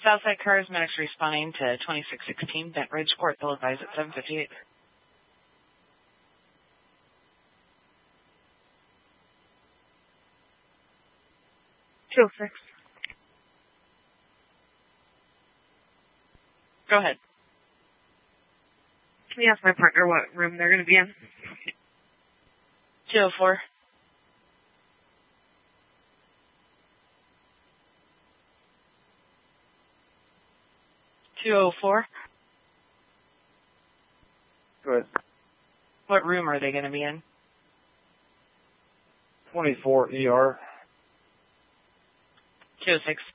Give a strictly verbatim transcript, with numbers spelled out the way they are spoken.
Southside Cars, medics responding to twenty-six sixteen Bent Ridge Court. They'll advise at seven fifty-eight. two oh six. Go ahead. Can you ask my partner what room they're going to be in? two oh four. two oh four. Go ahead. What room are they going to be in? twenty-four E R. two oh six.